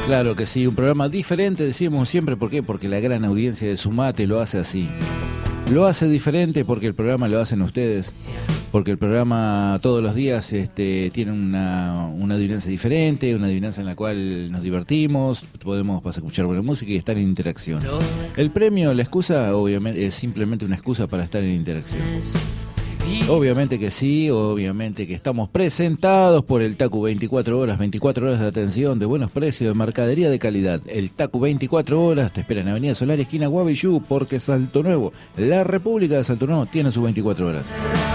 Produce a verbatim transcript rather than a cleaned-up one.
Claro que sí, un programa diferente, decimos siempre. ¿Por qué? Porque la gran audiencia de Sumate lo hace así. Lo hace diferente porque el programa lo hacen ustedes. Porque el programa todos los días este, tiene una, una adivinanza diferente, una adivinanza en la cual nos divertimos, podemos pasar a escuchar buena música y estar en interacción. El premio, la excusa, obviamente, es simplemente una excusa para estar en interacción. Obviamente que sí, obviamente que estamos presentados por el Taku veinticuatro horas, veinticuatro horas de atención, de buenos precios, de mercadería de calidad. El Taku veinticuatro horas te espera en Avenida Solar, esquina Guavillú, porque Salto Nuevo, la República de Salto Nuevo, tiene sus veinticuatro horas.